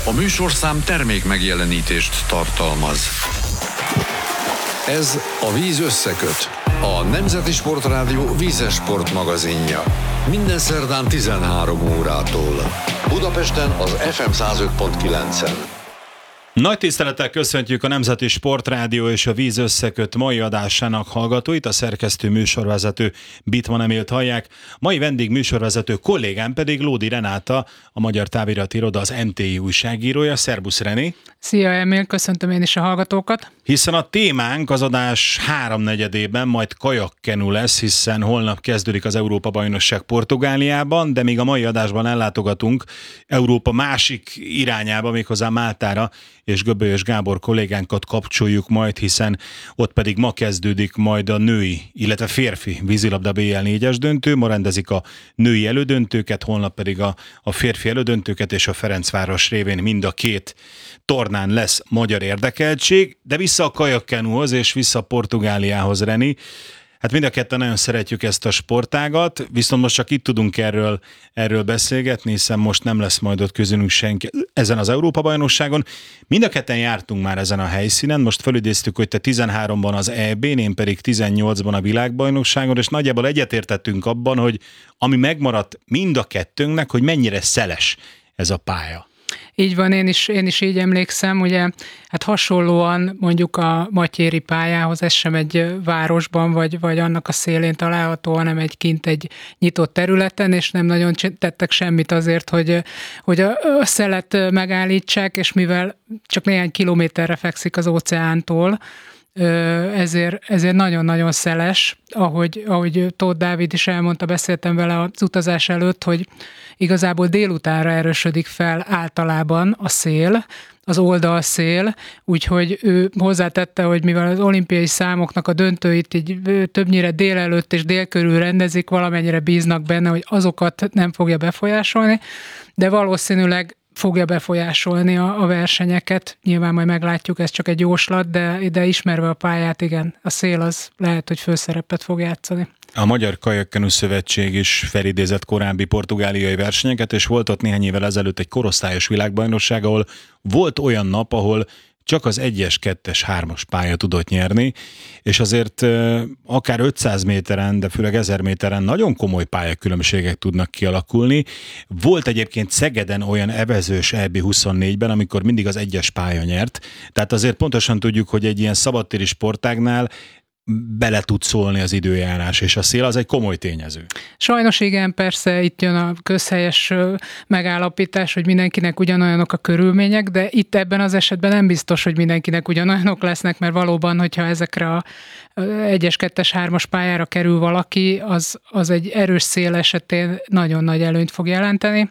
A műsorszám termék megjelenítést tartalmaz. Ez a Víz összeköt, a Nemzeti Sportrádió vízes sportmagazinja. Minden szerdán 13 órától. Budapesten az FM 105.9-en. Nagy tisztelettel köszöntjük a Nemzeti Sportrádió és a Víz összeköt mai adásának hallgatóit, a szerkesztő műsorvezető Bittman Emélt hallják. Mai vendég műsorvezető kollégám pedig Lódi Renáta, a Magyar Távirati Iroda, az MTI újságírója. Szerbusz, René! Szia, Emil, köszöntöm én is a hallgatókat! Hiszen a témánk az adás 3/4-ében majd kajakkenu lesz, hiszen holnap kezdődik az Európa-bajnokság Portugáliában, de még a mai adásban ellátogatunk Európa másik irányába, méghozzá Máltára, és Göbölyös Gábor kollégánkat kapcsoljuk majd, hiszen ott pedig ma kezdődik majd a női, illetve férfi vízilabda BL 4-es döntő, ma rendezik a női elődöntőket, holnap pedig a férfi elődöntőket, és a Ferencváros révén mind a két tornán lesz magyar érdekeltség, de vissza a kajakkenuhoz és vissza Portugáliához, Reni. Hát mind a ketten nagyon szeretjük ezt a sportágat, viszont most csak itt tudunk erről beszélgetni, hiszen most nem lesz majd ott közülünk senki ezen az Európa-bajnokságon. Mind a ketten jártunk már ezen a helyszínen, most felidéztük, hogy te 13-ban az EB-n, én pedig 18-ban a világbajnokságon, és nagyjából egyetértettünk abban, hogy ami megmaradt mind a kettőnknek, hogy mennyire szeles ez a pálya. Így van, én is így emlékszem, ugye, hát hasonlóan mondjuk a Matyéri pályához, ez sem egy városban, vagy annak a szélén található, hanem kint egy nyitott területen, és nem nagyon tettek semmit azért, hogy a szelet megállítsák, és mivel csak néhány kilométerre fekszik az óceántól, ezért nagyon-nagyon szeles, ahogy Tóth Dávid is elmondta, beszéltem vele az utazás előtt, hogy igazából délutánra erősödik fel általában a szél, az oldalszél, úgyhogy ő hozzátette, hogy mivel az olimpiai számoknak a döntőit így többnyire délelőtt és dél körül rendezik, valamennyire bíznak benne, hogy azokat nem fogja befolyásolni, de valószínűleg fogja befolyásolni a versenyeket. Nyilván majd meglátjuk, ez csak egy jóslat, de ismerve a pályát, igen, a szél az lehet, hogy főszerepet fog játszani. A Magyar Kajakkenu Szövetség is felidézett korábbi portugáliai versenyeket, és volt ott néhány évvel ezelőtt egy korosztályos világbajnokság, ahol volt olyan nap, ahol csak az 1-es, 2-es, 3-as pálya tudott nyerni, és azért akár 500 méteren, de főleg 1000 méteren nagyon komoly pályakülönbségek tudnak kialakulni. Volt egyébként Szegeden olyan evezős EB24-ben, amikor mindig az 1-es pálya nyert, tehát azért pontosan tudjuk, hogy egy ilyen szabadtéri sportágnál bele tud szólni az időjárás, és a szél az egy komoly tényező. Sajnos igen, persze itt jön a közhelyes megállapítás, hogy mindenkinek ugyanolyanok a körülmények, de itt ebben az esetben nem biztos, hogy mindenkinek ugyanolyanok lesznek, mert valóban, hogyha ezekre a 1-es, 2-es, 3-as pályára kerül valaki, az egy erős szél esetén nagyon nagy előnyt fog jelenteni.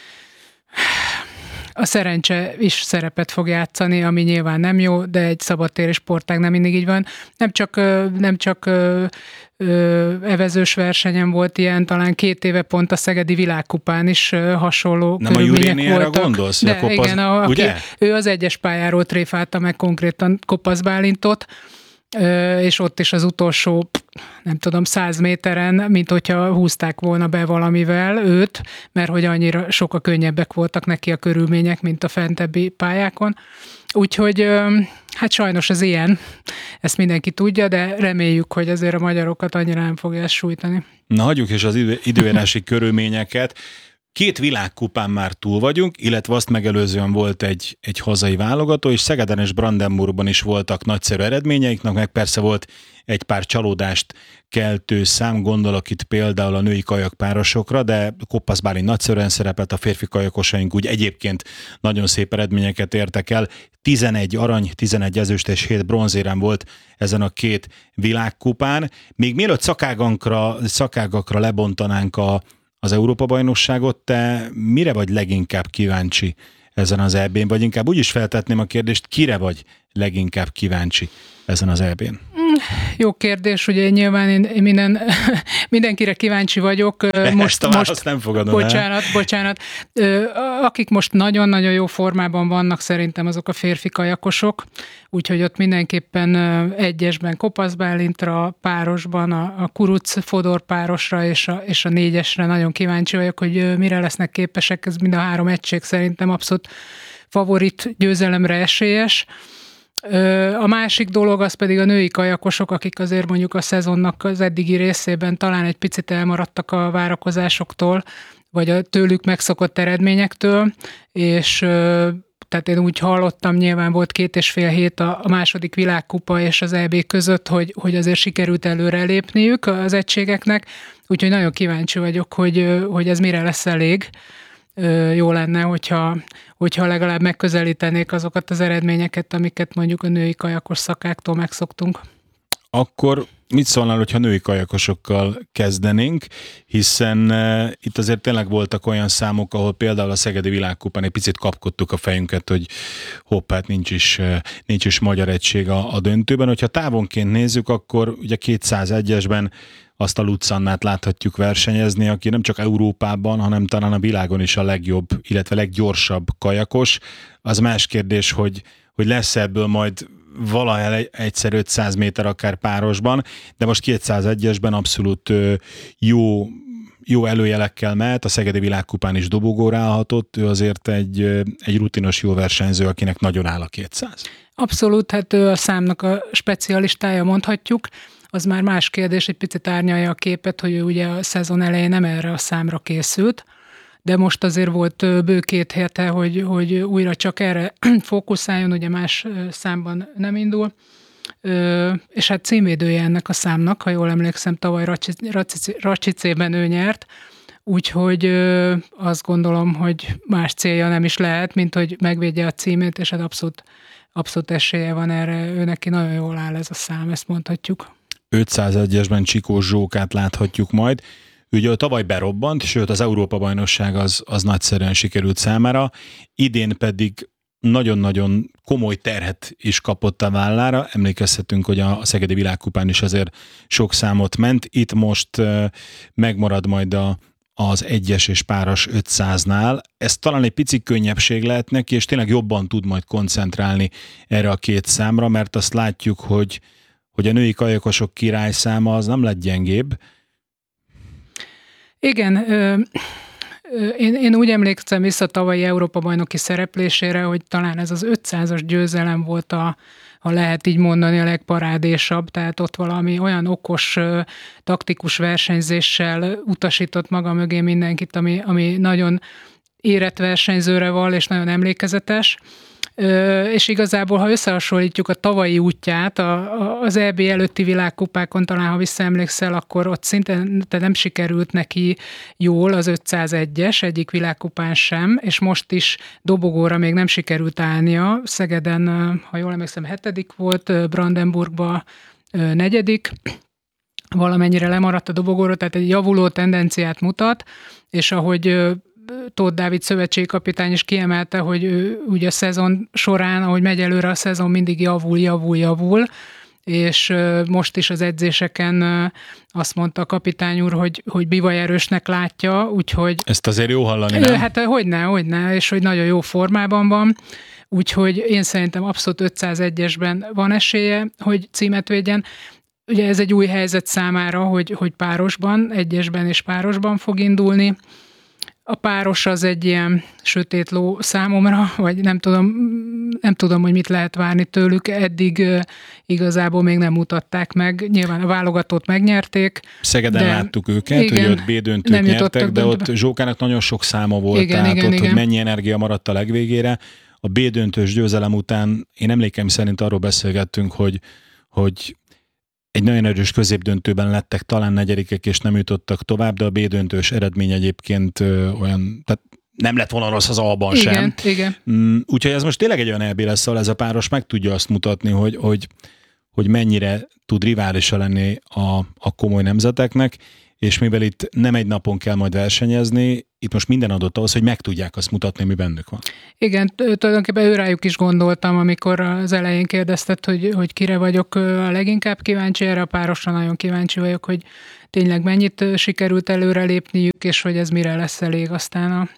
A szerencse is szerepet fog játszani, ami nyilván nem jó, de egy szabadtéri sportág nem mindig így van. Nem csak evezős versenyen volt ilyen, talán 2 éve pont a Szegedi Világkupán is hasonló nem körülmények voltak. Nem a Juréniára gondolsz? De igen, ugye? Ő az 1-es pályáról tréfálta meg konkrétan Kopasz Bálintot, és ott is az utolsó, nem tudom, 100 méteren, mint hogyha húzták volna be valamivel őt, mert hogy annyira sokkal könnyebbek voltak neki a körülmények, mint a fentebbi pályákon. Úgyhogy hát sajnos ez ilyen, ezt mindenki tudja, de reméljük, hogy azért a magyarokat annyira nem fogja ezt sújtani. Na, hagyjuk is az időjárási körülményeket. 2 világkupán már túl vagyunk, illetve azt megelőzően volt egy hazai válogató, és Szegeden és Brandenburgban is voltak nagyszerű eredményeiknek, meg persze volt egy pár csalódást keltő szám, gondolok itt például a női kajakpárosokra, de Kopasz Bálint nagyszerűen szerepelt, a férfi kajakosaink úgy egyébként nagyon szép eredményeket értek el. 11 arany, 11 ezüst és 7 bronzérem volt ezen a 2 világkupán. Még mielőtt szakágakra lebontanánk az Európa-bajnokságot, te mire vagy leginkább kíváncsi ezen az EB-n? Vagy inkább úgy is feltetném a kérdést, kire vagy leginkább kíváncsi ezen az EB-n? Jó kérdés, ugye nyilván én mindenkire kíváncsi vagyok. Most nem fogadom el. Bocsánat. Akik most nagyon-nagyon jó formában vannak, szerintem azok a férfi kajakosok, úgyhogy ott mindenképpen egyesben Kopasz Bálintra, párosban a Kuruc-Fodor párosra és a 4-esre nagyon kíváncsi vagyok, hogy mire lesznek képesek. Ez mind a 3 egység szerintem abszolút favorit győzelemre esélyes. A másik dolog az pedig a női kajakosok, akik azért mondjuk a szezonnak az eddigi részében talán egy picit elmaradtak a várakozásoktól, vagy a tőlük megszokott eredményektől, és tehát én úgy hallottam, nyilván volt 2,5 hét a második világkupa és az EB között, hogy azért sikerült előre lépniük az egységeknek, úgyhogy nagyon kíváncsi vagyok, hogy ez mire lesz elég. Jó lenne, hogyha legalább megközelítenék azokat az eredményeket, amiket mondjuk a női kajakos szakáktól megszoktunk. Akkor mit szólnál, hogyha női kajakosokkal kezdenénk, hiszen itt azért tényleg voltak olyan számok, ahol például a Szegedi Világkupán egy picit kapkodtuk a fejünket, hogy hopp, hát nincs is magyar egység a döntőben. Hogyha távonként nézzük, akkor ugye 201-esben azt a Lutzannát láthatjuk versenyezni, aki nem csak Európában, hanem talán a világon is a legjobb, illetve leggyorsabb kajakos. Az más kérdés, hogy lesz ebből majd valahogy egyszer 500 méter akár párosban, de most 201-esben abszolút jó előjelekkel mehet, a Szegedi Világkupán is dobogóra állhatott, ő azért egy rutinos jó versenyző, akinek nagyon áll a 200. Abszolút, hát ő a számnak a specialistája, mondhatjuk. Az már más kérdés, egy picit árnyalja a képet, hogy ő ugye a szezon elején nem erre a számra készült, de most azért volt bő 2 hete, hogy újra csak erre fókuszáljon, ugye más számban nem indul. És hát címvédője ennek a számnak, ha jól emlékszem, tavaly Racsicében ő nyert, úgyhogy azt gondolom, hogy más célja nem is lehet, mint hogy megvédje a címét, és hát abszolút esélye van erre, ő neki nagyon jól áll ez a szám, ezt mondhatjuk. 501-esben Csikós Zsókát láthatjuk majd. Ugye tavaly berobbant, sőt az Európa-bajnokság az nagyszerűen sikerült számára, idén pedig nagyon-nagyon komoly terhet is kapott a vállára. Emlékezhetünk, hogy a Szegedi Világkupán is azért sok számot ment. Itt most megmarad majd az egyes és páros 500-nál. Ez talán egy pici könnyebbség lehet neki, és tényleg jobban tud majd koncentrálni erre a 2 számra, mert azt látjuk, hogy a női kajakosok királyszáma az nem lett gyengébb. Igen, én úgy emlékszem vissza tavalyi Európa-bajnoki szereplésére, hogy talán ez az 500-as győzelem volt ha lehet így mondani, a legparádésabb, tehát ott valami olyan okos, taktikus versenyzéssel utasított maga mögé mindenkit, ami nagyon érett versenyzőre val, és nagyon emlékezetes. És igazából, ha összehasonlítjuk a tavalyi útját, az EB előtti világkupákon talán, ha visszaemlékszel, akkor ott szinte nem sikerült neki jól az 501-es, egyik világkupán sem, és most is dobogóra még nem sikerült állnia. Szegeden, ha jól emlékszem, 7. volt, Brandenburgba 4. Valamennyire lemaradt a dobogóra, tehát egy javuló tendenciát mutat, és ahogy Tóth Dávid szövetségkapitány is kiemelte, hogy ő ugye a szezon során, ahogy megy előre a szezon, mindig javul, és most is az edzéseken azt mondta a kapitány úr, hogy bivajerősnek látja, úgyhogy... Ezt azért jó hallani, nem? Hát hogyne, és hogy nagyon jó formában van, úgyhogy én szerintem abszolút 501-esben van esélye, hogy címet védjen. Ugye ez egy új helyzet számára, hogy párosban, egyesben és párosban fog indulni. A páros az egy ilyen sötét ló számomra, vagy nem tudom, hogy mit lehet várni tőlük. Eddig igazából még nem mutatták meg. Nyilván a válogatót megnyerték. Szegeden láttuk őket, igen, hogy ott B-döntőt nyertek, de ott Zsókának nagyon sok száma volt, igen. Hogy mennyi energia maradt a legvégére. A B-döntős győzelem után én emlékeim szerint arról beszélgettünk, hogy egy nagyon erős középdöntőben lettek talán 4. és nem jutottak tovább, de a B-döntős eredmény egyébként olyan, tehát nem lett volna rossz az A-ban sem. Igen. Úgyhogy ez most tényleg egy olyan EB lesz, ahol ez a páros meg tudja azt mutatni, hogy mennyire tud riválisa lenni a komoly nemzeteknek, és mivel itt nem egy napon kell majd versenyezni, itt most minden adott ahhoz, hogy meg tudják azt mutatni, mi bennük van. Igen, tulajdonképpen őrájuk is gondoltam, amikor az elején kérdezted, hogy kire vagyok a leginkább kíváncsi, erre a párosra nagyon kíváncsi vagyok, hogy tényleg mennyit sikerült előrelépniük, és hogy ez mire lesz elég aztán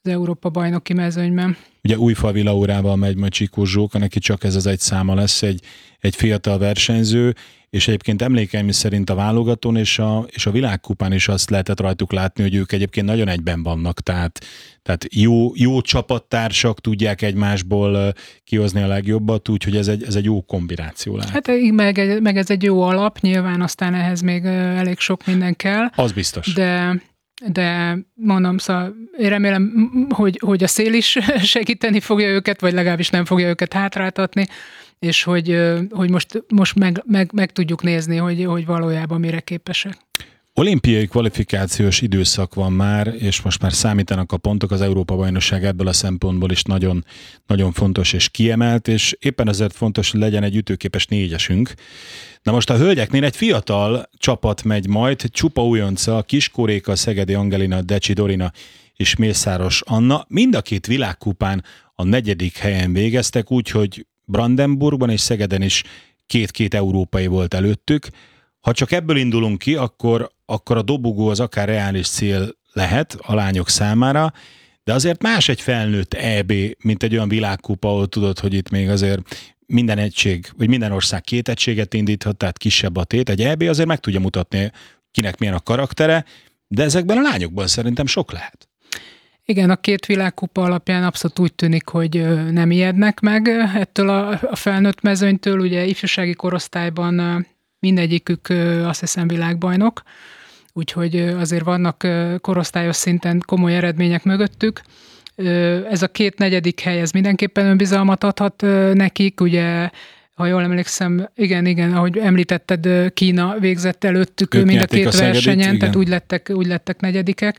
az Európa-bajnoki mezőnyben. Ugye Újfalvi Laurával megy majd Csikós Zsóka, neki csak ez az egy száma lesz, egy fiatal versenyző, és egyébként emlékeim szerint a válogatón és a világkupán is azt lehetett rajtuk látni, hogy ők egyébként nagyon egyben vannak, tehát jó csapattársak, tudják egymásból kihozni a legjobbat, úgyhogy ez egy jó kombináció lehet. Hát meg ez egy jó alap, nyilván aztán ehhez még elég sok minden kell. Az biztos. De mondom, szóval én remélem, hogy a szél is segíteni fogja őket, vagy legalábbis nem fogja őket hátráltatni, és hogy most meg tudjuk nézni, hogy valójában mire képesek. Olimpiai kvalifikációs időszak van már, és most már számítanak a pontok, az Európa-bajnokság ebből a szempontból is nagyon, nagyon fontos és kiemelt, és éppen ezért fontos, hogy legyen egy ütőképes négyesünk. Na most a hölgyeknél egy fiatal csapat megy majd, csupa újonca, Kiskóréka, Szegedi Angelina, Decsi Dorina és Mészáros Anna. Mind a két világkupán a 4. helyen végeztek, úgyhogy Brandenburgban és Szegeden is két európai volt előttük. Ha csak ebből indulunk ki, akkor a dobogó az akár reális cél lehet a lányok számára, de azért más egy felnőtt EB, mint egy olyan világkupa, ahol tudod, hogy itt még azért minden egység, vagy minden ország 2 egységet indíthat, tehát kisebb a tét. Egy EB azért meg tudja mutatni, kinek milyen a karaktere, de ezekben a lányokban szerintem sok lehet. Igen, a 2 világkupa alapján abszolút úgy tűnik, hogy nem ijednek meg ettől a felnőtt mezőnytől. Ugye ifjúsági korosztályban mindegyikük azt hiszem világbajnok, úgyhogy azért vannak korosztályos szinten komoly eredmények mögöttük. Ez a 2 negyedik hely, ez mindenképpen önbizalmat adhat nekik, ugye, ha jól emlékszem, igen, ahogy említetted, Kína végzett előttük ők mind a 2 versenyen, igen. tehát úgy lettek negyedikek,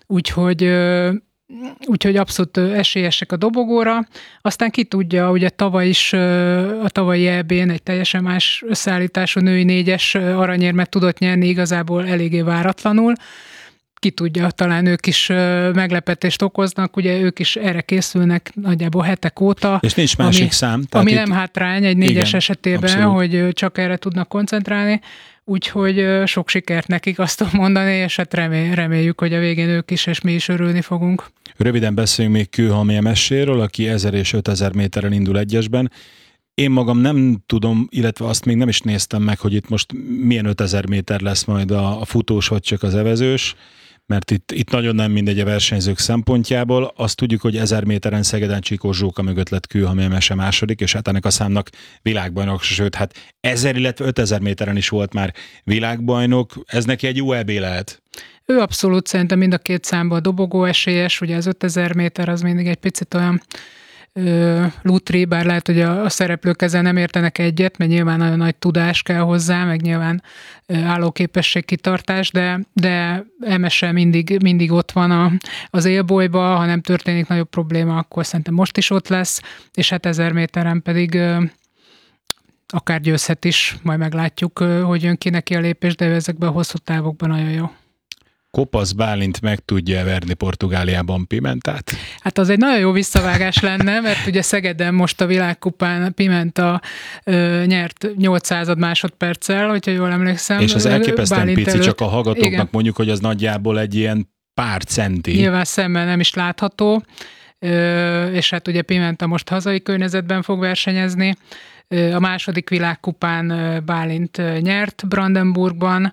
úgyhogy abszolút esélyesek a dobogóra. Aztán ki tudja, ugye tavaly is a tavalyi EB-n egy teljesen más összeállítású női 4-es aranyérmet tudott nyerni, igazából eléggé váratlanul. Ki tudja, talán ők is meglepetést okoznak, ugye ők is erre készülnek nagyjából hetek óta. És nincs másik szám. Ami nem hátrány egy 4-es esetében, abszolút. hogy csak erre tudnak koncentrálni. Úgyhogy sok sikert nekik, azt tudom mondani, és hát reméljük, hogy a végén ők is, és mi is örülni fogunk. Röviden beszéljünk még Kőhalmi MS-éről, aki 1000 és 5000 méteren indul egyesben. Én magam nem tudom, illetve azt még nem is néztem meg, hogy itt most milyen 5000 méter lesz majd a futós, vagy csak az evezős, mert itt nagyon nem mindegy a versenyzők szempontjából. Azt tudjuk, hogy 1000 méteren Szegeden Csikós Zsóka mögött lett Kőhalmi MS második, és hát ennek a számnak világbajnok, sőt, hát 1000, illetve 5000 méteren is volt már világbajnok. Ez neki egy jó EB lehet. Ő abszolút szerintem mind a 2 számban dobogó esélyes, ugye az 5000 méter az mindig egy picit olyan lutri, bár lehet, hogy a szereplők ezzel nem értenek egyet, mert nyilván nagyon nagy tudás kell hozzá, meg nyilván állóképesség, kitartás, de MS-sel mindig ott van az élbolyba, ha nem történik nagyobb probléma, akkor szerintem most is ott lesz, és hát 1000 méteren pedig akár győzhet is, majd meglátjuk, hogy jön ki neki a lépés, de ő ezekben a hosszú távokban nagyon jó. Kopasz Bálint meg tudja verni Portugáliában Pimentát? Hát az egy nagyon jó visszavágás lenne, mert ugye Szegeden most a világkupán Pimenta nyert 800 másodperccel, hogyha jól emlékszem. És az elképesztően Bálint pici, előtt. csak a hallgatóknak Igen. mondjuk, hogy az nagyjából egy ilyen pár centi. Nyilván szemmel nem is látható, és hát ugye Pimenta most hazai környezetben fog versenyezni. A második világkupán Bálint nyert Brandenburgban.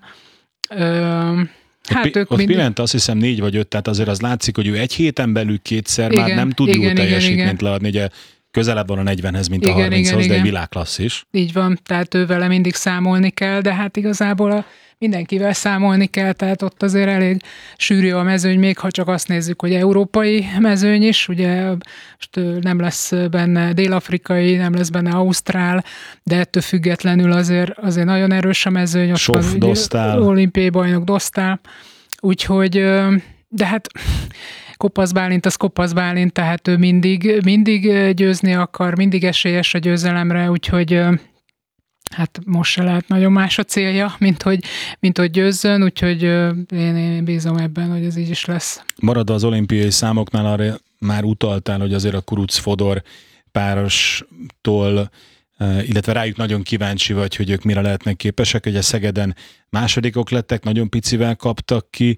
Hát ott Pimenta azt hiszem 4 vagy 5, tehát azért az látszik, hogy ő egy héten belül 2-szer már nem tud jó teljesítményt leadni, ugye közelebb van a 40-hez, mint a 30-hoz, de egy világklassz is. Így van, tehát ő vele mindig számolni kell, de hát igazából mindenkivel számolni kell, tehát ott azért elég sűrű a mezőny, még ha csak azt nézzük, hogy európai mezőny is, ugye most nem lesz benne dél-afrikai, nem lesz benne ausztrál, de ettől függetlenül azért nagyon erős a mezőny. Sof, Dostál. Olimpiai bajnok Dostál, úgyhogy, de hát Kopasz Bálint, az Kopasz Bálint, tehát ő mindig győzni akar, mindig esélyes a győzelemre, úgyhogy hát most se lehet nagyon más a célja, mint hogy győzzön, úgyhogy én bízom ebben, hogy ez így is lesz. Maradva az olimpiai számoknál, arra már utaltál, hogy azért a Kuruc-Fodor párostól, illetve rájuk nagyon kíváncsi vagy, hogy ők mire lehetnek képesek. Ugye Szegeden másodikok lettek, nagyon picivel kaptak ki.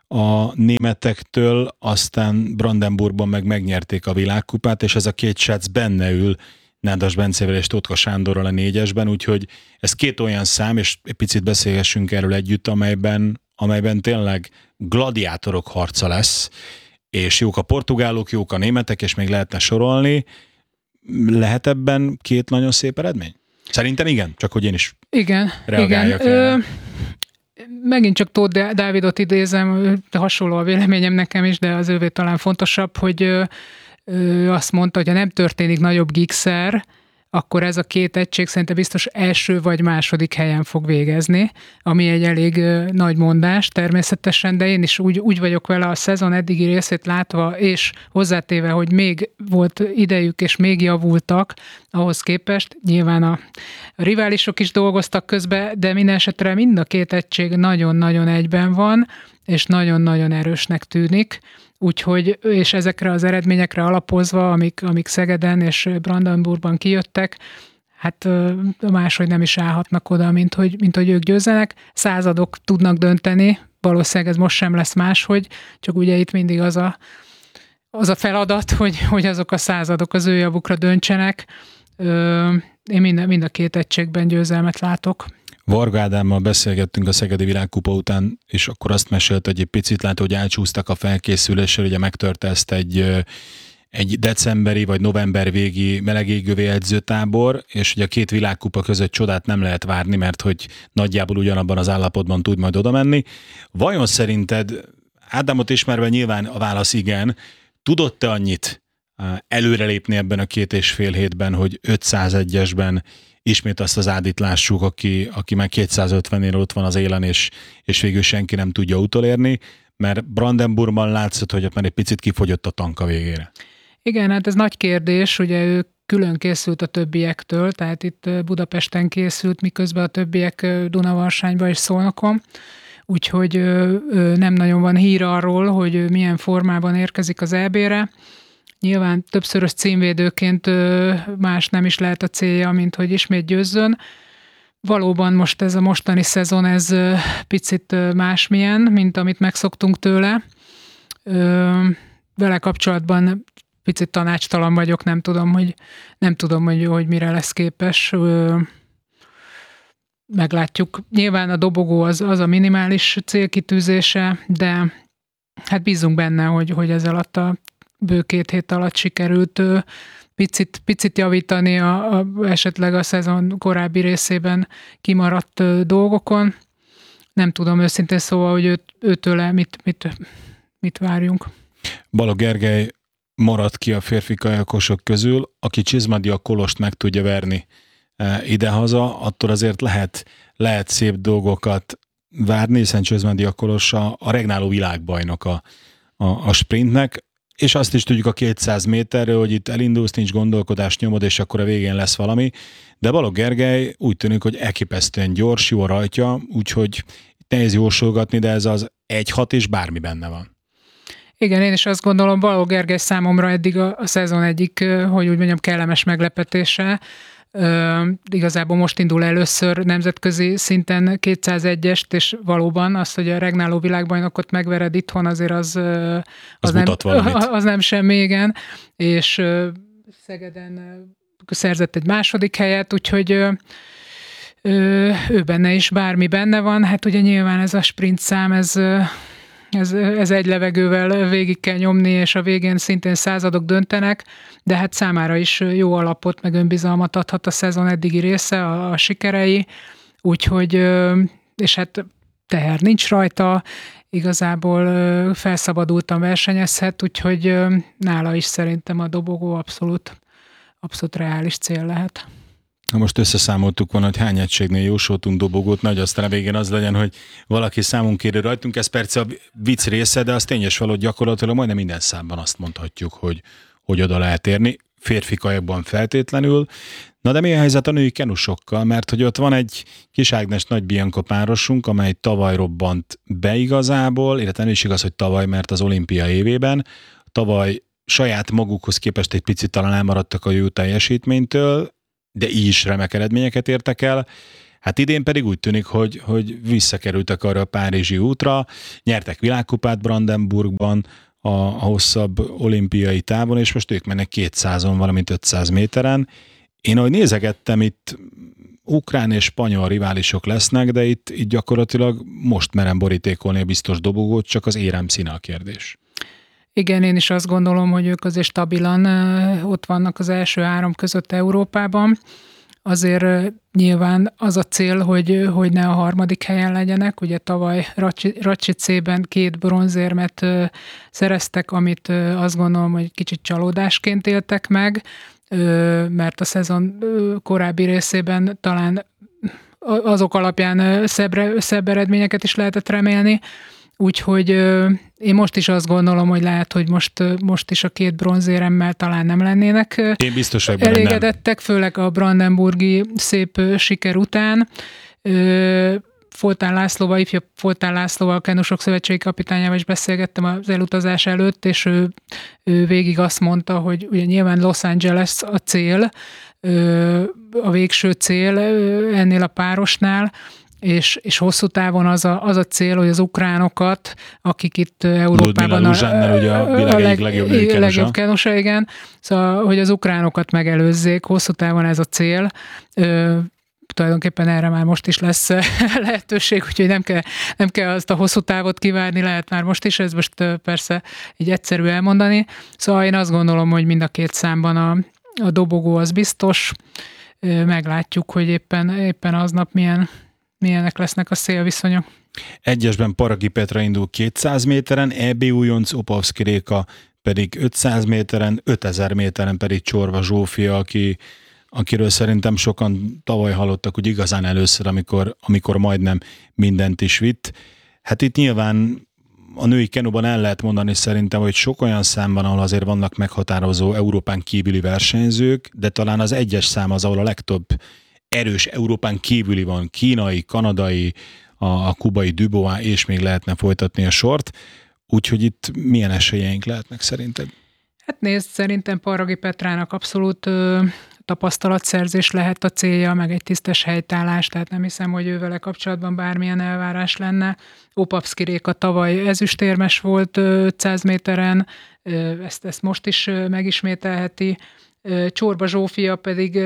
a németektől, aztán Brandenburgban meg megnyerték a világkupát, és ez a két srác benne ül Nádas Bencével és Totka Sándorral a 4-esben, úgyhogy ez két olyan szám, és egy picit beszélgessünk erről együtt, amelyben tényleg gladiátorok harca lesz, és jók a portugálok, jók a németek, és még lehetne sorolni. Lehet ebben két nagyon szép eredmény? Szerintem igen, csak hogy én is reagáljak. Igen. Megint csak Tóth Dávidot idézem, hasonló a véleményem nekem is, de az ővé talán fontosabb, hogy azt mondta, hogy ha nem történik nagyobb gigszer, akkor ez a két egység szerintem biztos első vagy második helyen fog végezni, ami egy elég nagy mondás természetesen, de én is úgy vagyok vele a szezon eddigi részét látva, és hozzátéve, hogy még volt idejük, és még javultak ahhoz képest. Nyilván a riválisok is dolgoztak közbe, de minden esetre mind a két egység nagyon-nagyon egyben van, és nagyon-nagyon erősnek tűnik. Úgyhogy, és ezekre az eredményekre alapozva, amik Szegeden és Brandenburgban kijöttek, hát máshogy nem is állhatnak oda, mint hogy ők győzzenek. Századok tudnak dönteni, valószínűleg ez most sem lesz máshogy, csak ugye itt mindig az a feladat, hogy azok a századok az ő javukra döntsenek. Én mind a két egységben győzelmet látok. Varga Ádámmal beszélgettünk a Szegedi Világkupa után, és akkor azt mesélt, hogy egy picit látó, hogy elcsúsztak a felkészüléssel, ugye megtörte ezt egy decemberi vagy november végi melegégővé edzőtábor, és ugye a két világkupa között csodát nem lehet várni, mert hogy nagyjából ugyanabban az állapotban tud majd oda menni. Vajon szerinted, Ádámot ismerve nyilván a válasz igen, tudott-e annyit előrelépni ebben a 2,5 hétben, hogy 501-esben ismét azt az Ádit lássuk, aki már 250-nél ott van az élen, és végül senki nem tudja utolérni, mert Brandenburgban látszott, hogy ott már egy picit kifogyott a tank a végére. Igen, hát ez nagy kérdés, ugye ő külön készült a többiektől, tehát itt Budapesten készült, miközben a többiek Dunavarsányban és Szolnokon, úgyhogy nem nagyon van hír arról, hogy milyen formában érkezik az EB-re. Nyilván többszörös címvédőként más nem is lehet a célja, mint hogy ismét győzzön. Valóban most ez a mostani szezon, ez picit másmilyen, mint amit megszoktunk tőle. Vele kapcsolatban picit tanácstalan vagyok, nem tudom, hogy mire lesz képes. Meglátjuk. Nyilván a dobogó az a minimális célkitűzése, de hát bízunk benne, hogy ez alatt a bő 2 hét alatt sikerült picit javítani esetleg a szezon korábbi részében kimaradt dolgokon. Nem tudom őszintén szóval, hogy őtőle mit várjunk. Balogh Gergely maradt ki a férfi kajakosok közül, aki Csizmadia Kolost meg tudja verni idehaza, attól azért lehet szép dolgokat várni, hiszen Csizmadia Kolos a regnáló világbajnok a sprintnek, és azt is tudjuk a 200 méterről, hogy itt elindulsz, nincs gondolkodás, nyomod, és akkor a végén lesz valami. De Balogh Gergely úgy tűnik, hogy elképesztően gyors, jó a rajtja, úgyhogy nehéz jósolgatni, de ez az 1-6 és bármi benne van. Igen, én is azt gondolom, Balogh Gergely számomra eddig a szezon egyik, hogy úgy mondjam, kellemes meglepetése. Igazából most indul először nemzetközi szinten 201-est, és valóban az, hogy a regnáló világbajnokot megvered itthon, azért az nem semmi, igen. És Szegeden szerzett egy második helyet, úgyhogy ő benne is bármi benne van. Hát ugye nyilván ez a sprint szám, ez egy levegővel végig kell nyomni, és a végén szintén századok döntenek, de hát számára is jó alapot, meg önbizalmat adhat a szezon eddigi része, a sikerei, úgyhogy, és hát teher nincs rajta, igazából felszabadultan versenyezhet, úgyhogy nála is szerintem a dobogó abszolút reális cél lehet. Ha most összeszámoltuk volna, hogy hány egységnél jósoltunk dobogót, nagy aztán a végén az legyen, hogy valaki számunk kéri rajtunk, ez persze a vicc része, de az tényes való, gyakorlatilag majdnem minden számban azt mondhatjuk, hogy oda lehet érni, férfi kajakban feltétlenül. Na de mi a helyzet a női kenusokkal? Mert hogy ott van egy Kis Ágnes Nagy Bianca párosunk, amely tavaly robbant be igazából, illetve nem is igaz, hogy tavaly, mert az olimpia évében. Tavaly saját magukhoz képest egy picit talán elmaradtak a jó teljesítménytől, de így is remek eredményeket értek el. Hát idén pedig úgy tűnik, hogy visszakerültek arra a párizsi útra, nyertek világkupát Brandenburgban, a hosszabb olimpiai távon, és most ők mennek 200-on, valamint 500 méteren. Én ahogy nézegettem, itt ukrán és spanyol riválisok lesznek, de itt gyakorlatilag most merem borítékolni a biztos dobogót, csak az érem színe a kérdés. Igen, én is azt gondolom, hogy ők azért stabilan ott vannak az első 3 között Európában. Azért nyilván az a cél, hogy ne a 3. helyen legyenek. Ugye tavaly Račicében 2 bronzérmet szereztek, amit azt gondolom, hogy kicsit csalódásként éltek meg, mert a szezon korábbi részében talán azok alapján szebb eredményeket is lehetett remélni. Úgyhogy én most is azt gondolom, hogy lehet, hogy most is a 2 bronzéremmel talán nem lennének én biztos, hogy elégedettek, főleg a brandenburgi szép siker után. Foltán Lászlóval, ifjabb Foltán Lászlóval, a Kenusok Szövetségi kapitányával is beszélgettem az elutazás előtt, és ő végig azt mondta, hogy ugye nyilván Los Angeles a cél, a végső cél ennél a párosnál, és hosszú távon az a cél, hogy az ukránokat, akik itt Európában a legjobb kenusa, igen, szóval, hogy az ukránokat megelőzzék, hosszú távon ez a cél. Tulajdonképpen erre már most is lesz lehetőség, úgyhogy nem kell azt a hosszú távot kivárni, lehet már most is, ez most persze így egyszerű elmondani. Szóval én azt gondolom, hogy mind a 2 számban a dobogó az biztos, meglátjuk, hogy éppen aznap milyenek lesznek a szélviszonyok. Egyesben Paragi Petra indul 200 méteren, EB újonc Opavszki Réka pedig 500 méteren, 5000 méteren pedig Csorba Zsófia, akiről szerintem sokan tavaly hallottak, hogy igazán először, amikor majdnem mindent is vitt. Hát itt nyilván a női kenuban el lehet mondani szerintem, hogy sok olyan szám van, ahol azért vannak meghatározó Európán kívüli versenyzők, de talán az 1-es szám az, ahol a legtöbb erős Európán kívüli van, kínai, kanadai, a kubai Dubois, és még lehetne folytatni a sort. Úgyhogy itt milyen esélyeink lehetnek szerinted? Hát nézd, szerintem Paragi Petrának abszolút tapasztalatszerzés lehet a célja, meg egy tisztes helytállás, tehát nem hiszem, hogy ő vele kapcsolatban bármilyen elvárás lenne. Opavszki Réka tavaly ezüstérmes volt 500 méteren, ezt most is megismételheti. Csorba Zsófia pedig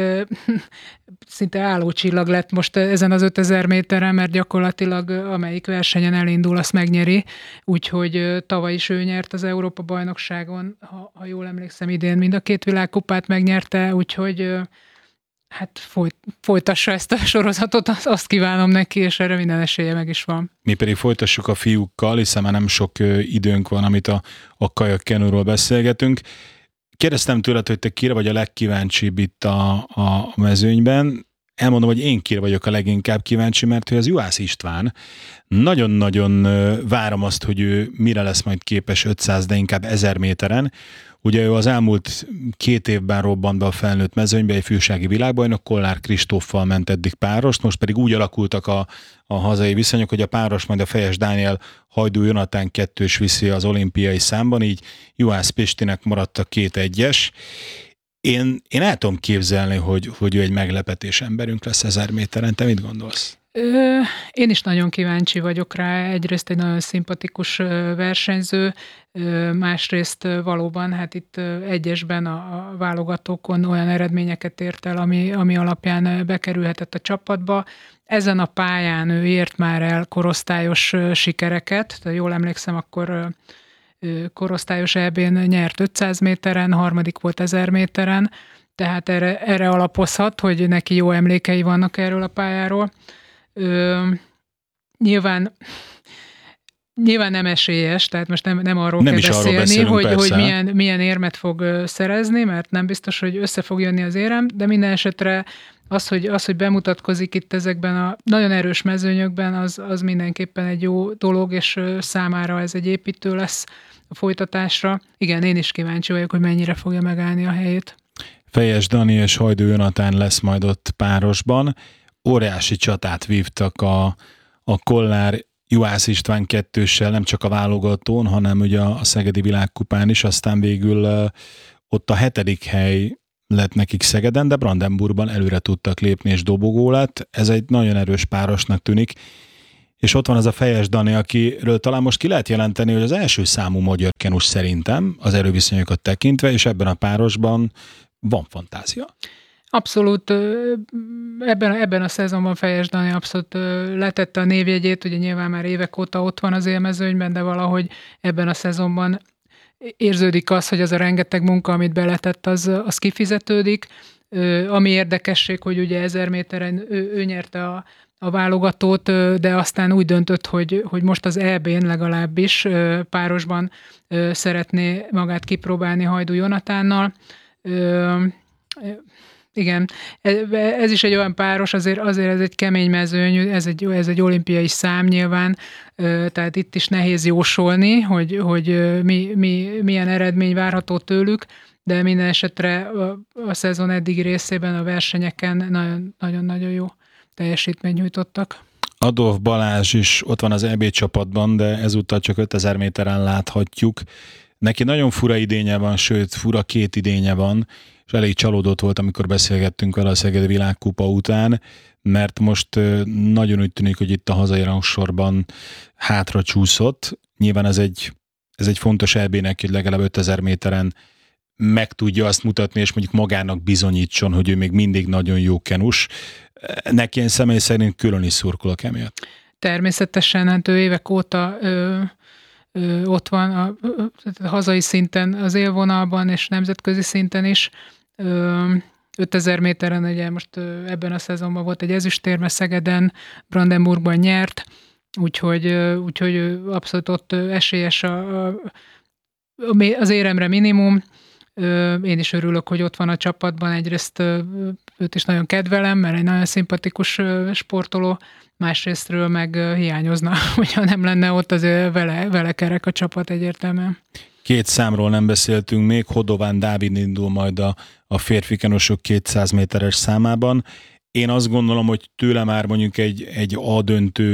szinte állócsillag lett most ezen az 5000 méteren, mert gyakorlatilag amelyik versenyen elindul, azt megnyeri, úgyhogy tavaly is ő nyert az Európa-bajnokságon, ha jól emlékszem, idén mind a 2 világkupát megnyerte, úgyhogy hát folytassa ezt a sorozatot, azt kívánom neki, és erre minden esélye meg is van. Mi pedig folytassuk a fiúkkal, hiszen már nem sok időnk van, amit a kajakkenúról beszélgetünk. Kérdeztem tőled, hogy te kire vagy a legkíváncsibb itt a mezőnyben. Elmondom, hogy én kire vagyok a leginkább kíváncsi, mert hogy az Juhász István nagyon-nagyon várom azt, hogy ő mire lesz majd képes 500, de inkább 1000 méteren. Ugye ő az elmúlt 2 évben robbant be a felnőtt mezőnybe, egy ifjúsági világbajnok, Kollár Kristóffal ment eddig párost, most pedig úgy alakultak a hazai viszonyok, hogy a páros majd a Fejes Dániel Hajdú Jonatán 2-s viszi az olimpiai számban, így Juhász Pistinek maradt a 2 1-es. Én el tudom képzelni, hogy ő egy meglepetés emberünk lesz 1000 méteren. Te mit gondolsz? Én is nagyon kíváncsi vagyok rá. Egyrészt egy nagyon szimpatikus versenyző, másrészt valóban hát itt egyesben a válogatókon olyan eredményeket ért el, ami alapján bekerülhetett a csapatba. Ezen a pályán ő ért már el korosztályos sikereket, de jól emlékszem, akkor korosztályos EB-n nyert 500 méteren, 3. volt 1000 méteren, tehát erre alapozhat, hogy neki jó emlékei vannak erről a pályáról. Nyilván nem esélyes, tehát most nem arról nem kell beszélni, hogy persze. milyen érmet fog szerezni, mert nem biztos, hogy össze fog jönni az érem, de minden esetre az, hogy bemutatkozik itt ezekben a nagyon erős mezőnyökben, az mindenképpen egy jó dolog, és számára ez egy építő lesz a folytatásra. Igen, én is kíváncsi vagyok, hogy mennyire fogja megállni a helyét. Fejes Dani és Hajdú Jonatán lesz majd ott párosban. Óriási csatát vívtak a Kollár Juhász István 2-ssel, nem csak a válogatón, hanem ugye a Szegedi Világkupán is, aztán végül ott a 7. hely lett nekik Szegeden, de Brandenburgban előre tudtak lépni, és dobogó lett. Ez egy nagyon erős párosnak tűnik. És ott van az a Fejes Dani, akiről talán most ki lehet jelenteni, hogy az első számú magyar kenus szerintem, az erőviszonyokat tekintve, és ebben a párosban van fantázia. Abszolút, ebben a szezonban Fejes Dani abszolút letette a névjegyét, ugye nyilván már évek óta ott van az élmezőnyben, de valahogy ebben a szezonban érződik az, hogy az a rengeteg munka, amit beletett, az kifizetődik. Ami érdekesség, hogy ugye 1000 méteren ő nyerte a válogatót, de aztán úgy döntött, hogy most az EB-n legalábbis párosban szeretné magát kipróbálni Hajdú Jonatánnal. Igen, ez is egy olyan páros, azért ez egy kemény mezőny, ez egy olimpiai szám nyilván, tehát itt is nehéz jósolni, hogy milyen eredmény várható tőlük, de minden esetre a szezon eddigi részében a versenyeken nagyon-nagyon jó teljesítményt nyújtottak. Adolf Balázs is ott van az EB csapatban, de ezúttal csak 5000 méteren láthatjuk. Neki nagyon fura idénye van, sőt, fura 2 idénye van, és elég csalódott volt, amikor beszélgettünk vele a Szegedi Világkupa után, mert most nagyon úgy tűnik, hogy itt a hazai rangsorban hátra csúszott. Nyilván ez egy fontos EB-nek, hogy legalább 5000 méteren meg tudja azt mutatni, és mondjuk magának bizonyítson, hogy ő még mindig nagyon jó kenus. Neki én személy szerint külön is szurkolok emiatt. Természetesen, hát ő évek óta ott van a hazai szinten az élvonalban, és nemzetközi szinten is. 5000 méteren ugye most ebben a szezonban volt egy ezüstérme Szegeden, Brandenburgban nyert, úgyhogy abszolút ott esélyes az éremre minimum. Én is örülök, hogy ott van a csapatban, egyrészt őt is nagyon kedvelem, mert egy nagyon szimpatikus sportoló, másrésztről meg hiányozna, hogyha nem lenne ott, azért vele kerek a csapat egyértelműen. 2 számról nem beszéltünk még, Hodován Dávid indul majd a férfi kenusok 200 méteres számában. Én azt gondolom, hogy tőle már mondjuk egy A-döntő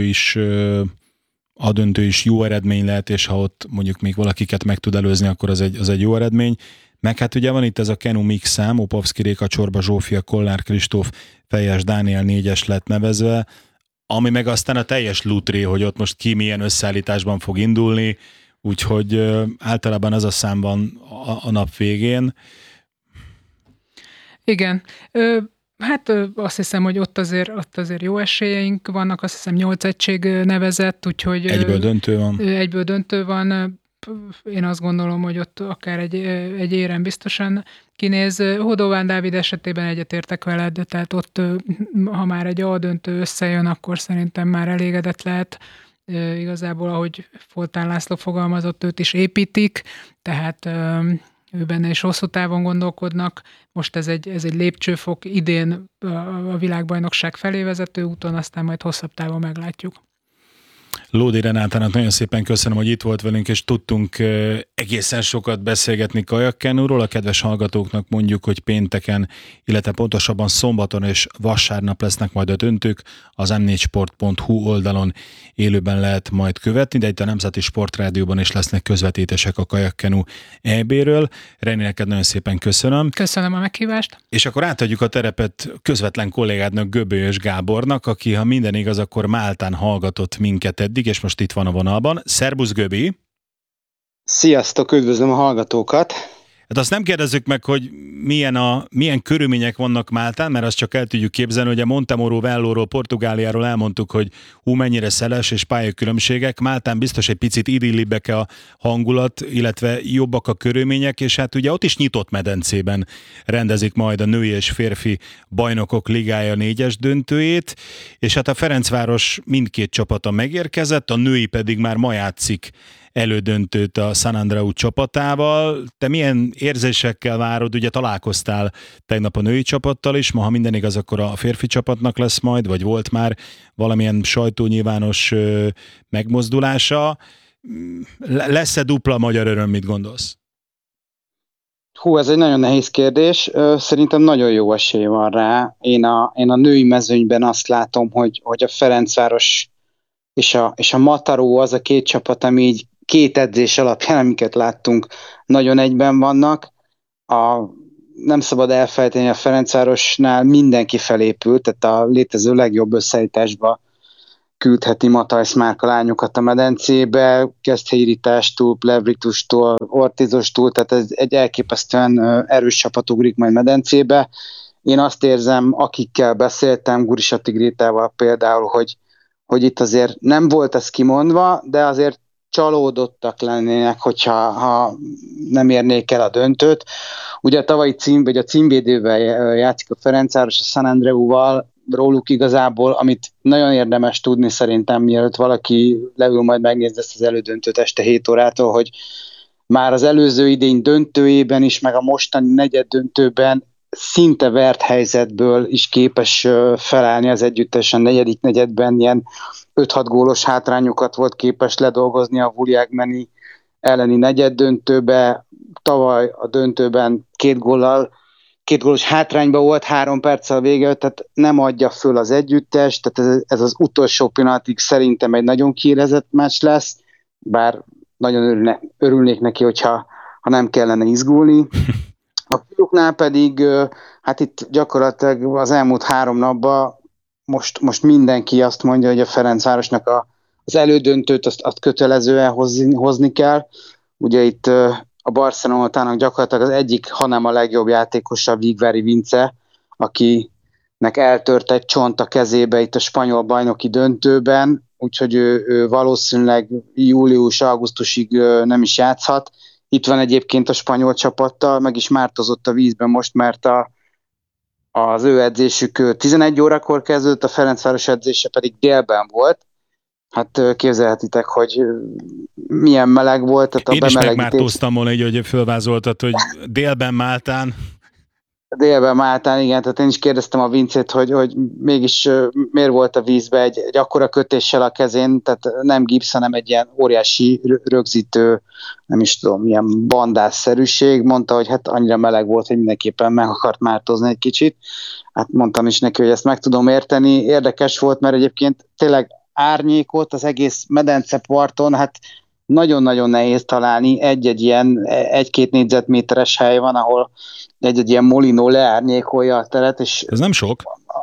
is jó eredmény lehet, és ha ott mondjuk még valakiket meg tud előzni, akkor az egy jó eredmény. Meg hát ugye van itt ez a Kenu mix szám, Opavszki Réka, Csorba Zsófia, Kollár Kristóf, Fejes Dániel 4-es lett nevezve, ami meg aztán a teljes lutré, hogy ott most ki milyen összeállításban fog indulni, úgyhogy általában ez a szám van a nap végén. Igen, hát azt hiszem, hogy ott azért jó esélyeink vannak, azt hiszem 8 egység nevezett, úgyhogy... Egyből döntő van. Én azt gondolom, hogy ott akár egy érem biztosan kinéz. Hodován Dávid esetében egyetértek veled, tehát ott, ha már egy A-döntő összejön, akkor szerintem már elégedett lehet. Igazából, ahogy Foltán László fogalmazott, őt is építik, tehát ő benne is hosszú távon gondolkodnak. Most ez egy lépcsőfok, idén a világbajnokság felé vezető úton, aztán majd hosszabb távon meglátjuk. Lódi Renátának nagyon szépen köszönöm, hogy itt volt velünk, és tudtunk egészen sokat beszélgetni kajakkenúról. A kedves hallgatóknak mondjuk, hogy pénteken, illetve pontosabban szombaton és vasárnap lesznek majd a döntők. Az m4sport.hu oldalon élőben lehet majd követni, de itt a Nemzeti Sportrádióban is lesznek közvetítések a kajakkenú EB-ről. Reni, neked nagyon szépen köszönöm. Köszönöm a meghívást. És akkor átadjuk a terepet közvetlen kollégádnak, Göbölyös Gábornak, aki, ha minden igaz, akkor Máltán hallgatott minket eddig, és most itt van a vonalban. Szerbusz, Göbi! Sziasztok, üdvözlöm a hallgatókat! Hát azt nem kérdezzük meg, hogy milyen körülmények vannak Máltán, mert azt csak el tudjuk képzelni, hogy a Montemoro Vellóról, Portugáliáról elmondtuk, hogy mennyire szeles és pályakülönbségek. Máltán biztos egy picit idillibbek a hangulat, illetve jobbak a körülmények, és hát ugye ott is nyitott medencében rendezik majd a női és férfi bajnokok ligája 4-es döntőjét, és hát a Ferencváros mindkét csapata megérkezett, a női pedig már ma játszik elődöntőt a San Andreu csapatával. Te milyen érzésekkel várod? Ugye találkoztál tegnap a női csapattal is, ma ha minden igaz, akkor a férfi csapatnak lesz majd, vagy volt már valamilyen sajtónyilvános megmozdulása. Lesz-e dupla magyar öröm, mit gondolsz? Ez egy nagyon nehéz kérdés. Szerintem nagyon jó esély van rá. Én a női mezőnyben azt látom, hogy a Ferencváros és a Mataró az a két csapat, ami így 2 edzés alapján, amiket láttunk, nagyon egyben vannak. A nem szabad elfelejteni, a Ferencvárosnál mindenki felépült, tehát a létező legjobb összeállításba küldheti Matthijs Márka lányokat a medencébe, Keszthelyi-Ritástól, Plevritustól, Ortizostól, tehát ez egy elképesztően erős csapat ugrik majd medencébe. Én azt érzem, akikkel beszéltem, Gurisati Grétával például, hogy itt azért nem volt ez kimondva, de azért csalódottak lennének, hogyha nem érnék el a döntőt. Ugye a tavalyi vagy a címvédővel játszik a Ferencváros, a San Andreuval, róluk igazából, amit nagyon érdemes tudni szerintem, mielőtt valaki leül majd megnézni ezt az elődöntőt este 7 órától, hogy már az előző idény döntőjében is, meg a mostani negyed döntőben szinte vert helyzetből is képes felállni az együttes, a negyedik negyedben ilyen 5-6 gólos hátrányokat volt képes ledolgozni a Vuliagmeni elleni negyed döntőbe, tavaly a döntőben 2 gólos hátrányban volt 3 perccel vége, tehát nem adja föl az együttes, tehát ez az utolsó pillanatig szerintem egy nagyon kiélezett meccs lesz, bár nagyon örülnék neki, hogyha nem kellene izgulni. A fiúknál pedig, hát itt gyakorlatilag az elmúlt 3 napban most mindenki azt mondja, hogy a Ferencvárosnak az elődöntőt azt kötelezően hozni kell. Ugye itt a Barcelonának gyakorlatilag az egyik, hanem a legjobb játékosa Vigvári Vince, akinek eltört egy csont a kezébe itt a spanyol bajnoki döntőben, úgyhogy ő valószínűleg július-augusztusig nem is játszhat. Itt van egyébként a spanyol csapattal, meg is mártozott a vízben most, mert az ő edzésük 11 órakor kezdődött, a Ferencváros edzése pedig délben volt. Hát képzelhetitek, hogy milyen meleg volt. Tehát én is megmártóztam volna így, hogy fölvázoltad, hogy délben Máltán. Délben Máltán, igen, tehát én is kérdeztem a Vincét, hogy mégis miért volt a vízbe egy akkora kötéssel a kezén, tehát nem gipsz, hanem egy ilyen óriási rögzítő, nem is tudom, milyen bandásszerűség. Mondta, hogy hát annyira meleg volt, hogy mindenképpen meg akart mártozni egy kicsit. Hát mondtam is neki, hogy ezt meg tudom érteni. Érdekes volt, mert egyébként tényleg árnyékot az egész medenceparton, hát nagyon-nagyon nehéz találni. Egy-egy ilyen 1-2 négyzetméteres hely van, ahol egy ilyen molinó leárnyékolja a teret. És ez nem sok.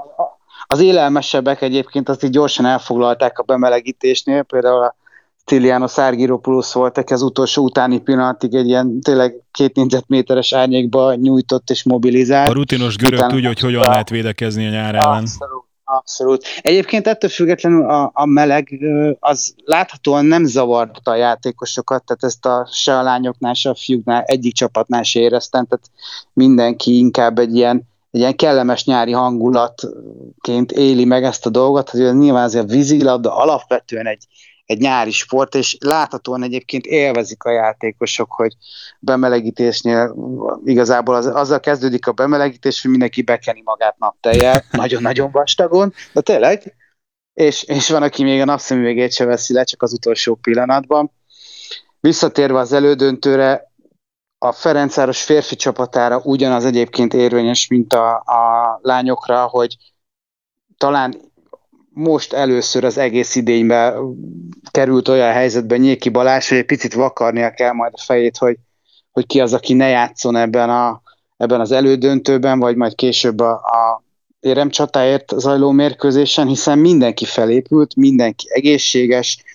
Az élelmesebbek egyébként azt így gyorsan elfoglalták a bemelegítésnél, például a Stylianos Argyropoulos volt, aki az utolsó utáni pillanatig egy ilyen tényleg 2 négyzetméteres árnyékba nyújtott és mobilizált. A rutinos görög tudja, hogy hogyan lehet védekezni a nyár ellen. Abszolút. Egyébként ettől függetlenül a meleg az láthatóan nem zavarta a játékosokat, tehát ezt se a lányoknál, se a fiúknál, egyik csapatnál se éreztem, tehát mindenki inkább egy ilyen kellemes nyári hangulatként éli meg ezt a dolgot, hogy nyilván azért a vízilabda alapvetően egy nyári sport, és láthatóan egyébként élvezik a játékosok, hogy bemelegítésnél igazából azzal kezdődik a bemelegítés, hogy mindenki bekeni magát naptejjel, nagyon-nagyon vastagon, de tényleg, és van, aki még a napszemüvegét se veszi le, csak az utolsó pillanatban. Visszatérve az elődöntőre, a Ferencváros férfi csapatára ugyanaz egyébként érvényes, mint a lányokra, hogy talán most először az egész idényben került olyan helyzetben Nyéki Balázs, hogy egy picit vakarnia kell majd a fejét, hogy ki az, aki ne játszon ebben az elődöntőben, vagy majd később a éremcsatáért zajló mérkőzésen, hiszen mindenki felépült, mindenki egészséges,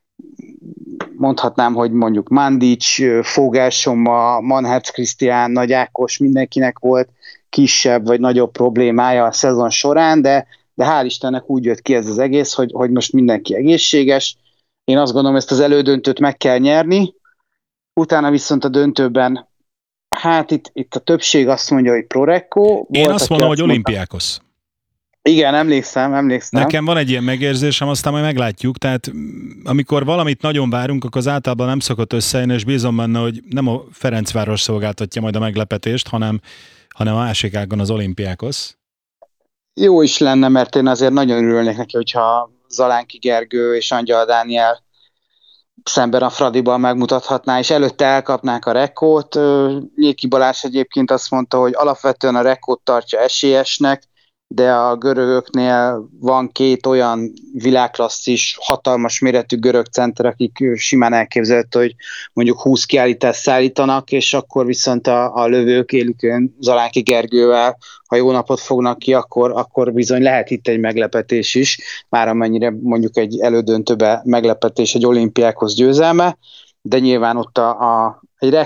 mondhatnám, hogy mondjuk Mandic, Fogelsoma, Manhertz Krisztián, Nagy Ákos, mindenkinek volt kisebb vagy nagyobb problémája a szezon során, de hál' Istennek úgy jött ki ez az egész, hogy most mindenki egészséges. Én azt gondolom, ezt az elődöntőt meg kell nyerni, utána viszont a döntőben, hát itt a többség azt mondja, hogy Prorecco. Én azt mondom, hogy Olympiakos. Igen, emlékszem. Nekem van egy ilyen megérzésem, aztán majd meglátjuk, tehát amikor valamit nagyon várunk, akkor az általában nem szokott összejönni, és bízom benne, hogy nem a Ferencváros szolgáltatja majd a meglepetést, hanem a másik ágon az Olympiakos. Jó is lenne, mert én azért nagyon örülnék neki, hogyha Zalánki Gergő és Angyal Dániel szemben a Fradiban megmutathatná, és előtte elkapnák a Rekkót. Nyéki Balázs egyébként azt mondta, hogy alapvetően a Rekkót tartja esélyesnek, de a görögöknél van két olyan világklasszis, hatalmas méretű görög center, akik simán elképzelhető, hogy mondjuk 20 kiállítást szállítanak, és akkor viszont a lövők élükön Zalánki Gergővel, ha jó napot fognak ki, akkor bizony lehet itt egy meglepetés is, már amennyire mondjuk egy elődöntőbe meglepetés egy Olympiákhoz győzelme, de nyilván ott egy